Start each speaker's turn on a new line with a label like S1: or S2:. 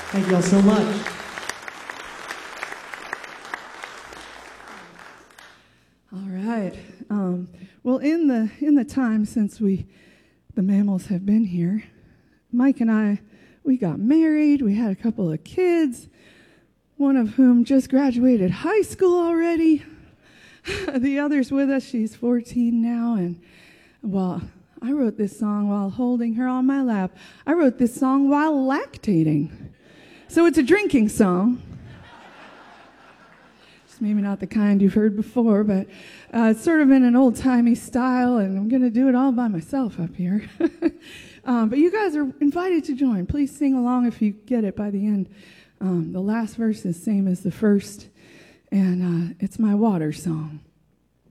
S1: Thank y'all so much.
S2: All right. Well, in the time since the Mammals have been here, Mike and I, we got married. We had a couple of kids, one of whom just graduated high school already. The other's with us. She's 14 now. And, well, I wrote this song while holding her on my lap. I wrote this song while lactating. So it's a drinking song. Just maybe not the kind you've heard before, but it's sort of in an old-timey style, and I'm going to do it all by myself up here. But you guys are invited to join. Please sing along if you get it by the end. The last verse is the same as the first, and it's my water song.